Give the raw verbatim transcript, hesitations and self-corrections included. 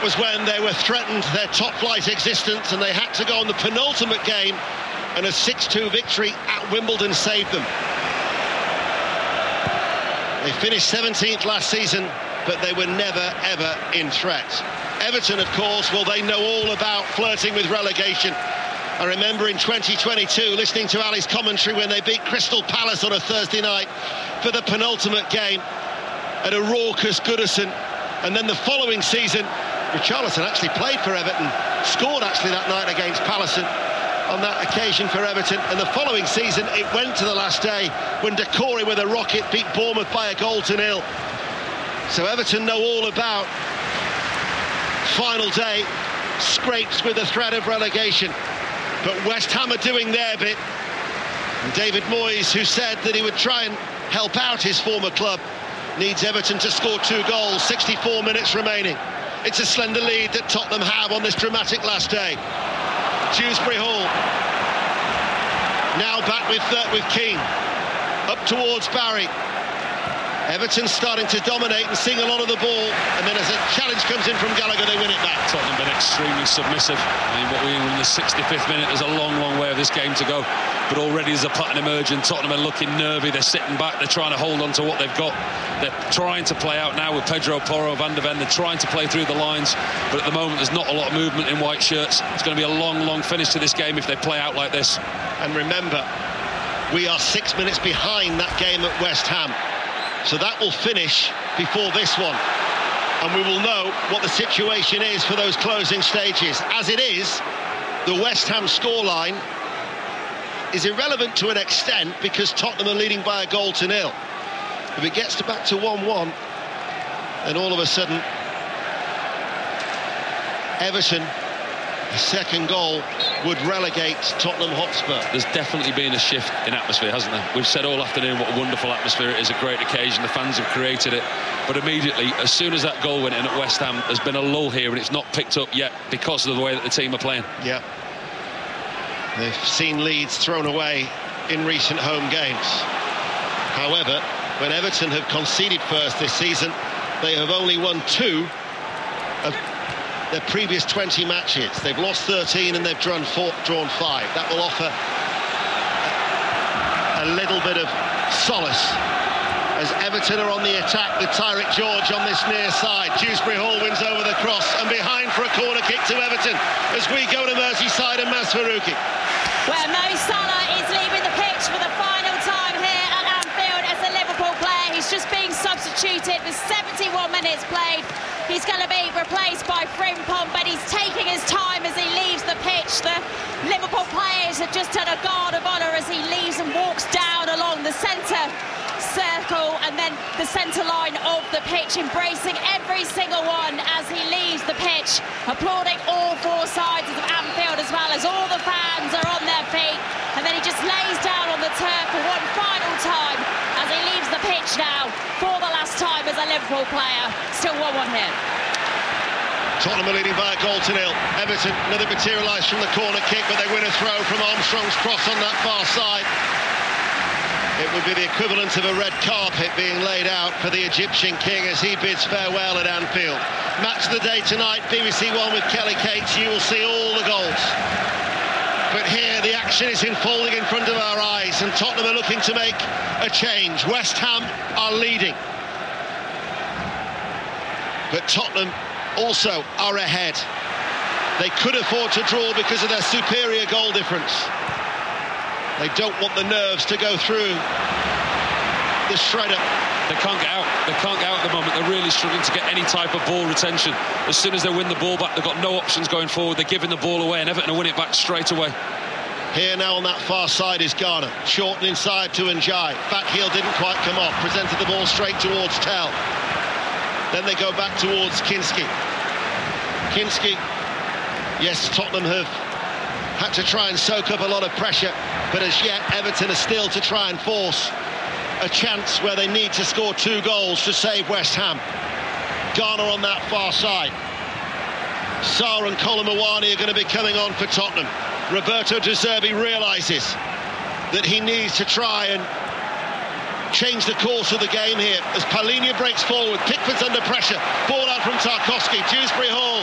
was when they were threatened their top-flight existence and they had to go on the penultimate game, and a six two victory at Wimbledon saved them. They finished seventeenth last season, but they were never, ever in threat. Everton, of course, well, they know all about flirting with relegation. I remember in twenty twenty-two listening to Ali's commentary when they beat Crystal Palace on a Thursday night for the penultimate game at a raucous Goodison. And then the following season, Richarlison actually played for Everton, scored actually that night against Palace on that occasion for Everton. And the following season, it went to the last day when Decore with a rocket beat Bournemouth by a goal to nil. So Everton know all about final day scrapes with the threat of relegation. But West Ham are doing their bit. And David Moyes, who said that he would try and help out his former club, needs Everton to score two goals, sixty-four minutes remaining. It's a slender lead that Tottenham have on this dramatic last day. Dewsbury Hall. Now back with, uh, with Keane. Up towards Barry. Everton starting to dominate and sing a lot of the ball, and then as a challenge comes in from Gallagher, they win it back. Tottenham been extremely submissive. I mean, what we're in the sixty-fifth minute, there's a long, long way of this game to go. But already as a pattern emerging, Tottenham are looking nervy. They're sitting back. They're trying to hold on to what they've got. They're trying to play out now with Pedro Porro, Van de Ven. They're trying to play through the lines. But at the moment, there's not a lot of movement in white shirts. It's going to be a long, long finish to this game if they play out like this. And remember, we are six minutes behind that game at West Ham. So that will finish before this one. And we will know what the situation is for those closing stages. As it is, the West Ham scoreline is irrelevant to an extent because Tottenham are leading by a goal to nil. If it gets to back to one one, then all of a sudden, Everton, the second goal, would relegate Tottenham Hotspur. There's definitely been a shift in atmosphere, hasn't there? We've said all afternoon what a wonderful atmosphere it is, a great occasion, the fans have created it. But immediately, as soon as that goal went in at West Ham, there's been a lull here and it's not picked up yet because of the way that the team are playing. Yeah. They've seen leads thrown away in recent home games. However, when Everton have conceded first this season, they have only won two of their previous twenty matches. They've lost thirteen and they've drawn, four, drawn five. That will offer a little bit of solace as Everton are on the attack with Tyrick George on this near side. Dewsbury Hall wins over the cross and behind for a corner kick to Everton as we go to Merseyside and Mazraoui. Well, Mo Salah is leaving the pitch for the final time here at Anfield as a Liverpool player. He's just being substituted with seventy-one minutes played. He's going to be replaced by Frimpong, but he's taking his time as he leaves the pitch. The Liverpool players have just done a guard of honour as he leaves and walks down along the centre circle and then the centre line of the pitch, embracing every single one as he leaves the pitch, applauding all four sides of Anfield as well as all the fans are on their feet. And then he just lays down on the turf for one final time as he leaves the pitch now for the last time as a Liverpool player. Still one one here. Tottenham are leading by a goal to nil. Everton, another materialised from the corner kick, but they win a throw from Armstrong's cross on that far side. It would be the equivalent of a red carpet being laid out for the Egyptian king as he bids farewell at Anfield. Match of the day tonight, B B C One with Kelly Cates. You will see all the goals. But here the action is unfolding in front of our eyes and Tottenham are looking to make a change. West Ham are leading. But Tottenham also are ahead. They could afford to draw because of their superior goal difference. They don't want the nerves to go through the shredder. They can't get out. They can't get out at the moment. They're really struggling to get any type of ball retention. As soon as they win the ball back, they've got no options going forward. They're giving the ball away and Everton will win it back straight away. Here now on that far side is Garner. Shorten inside to Njai. Back heel didn't quite come off. Presented the ball straight towards Tell. Then they go back towards Kinski. Kinski, yes, Tottenham have had to try and soak up a lot of pressure, but as yet Everton are still to try and force a chance where they need to score two goals to save West Ham. Garner on that far side. Sarr and Colomawani are going to be coming on for Tottenham. Roberto De Zerbi realises that he needs to try and change the course of the game here as Palhinha breaks forward. Pickford's under pressure. Ball out from Tarkowski. Dewsbury Hall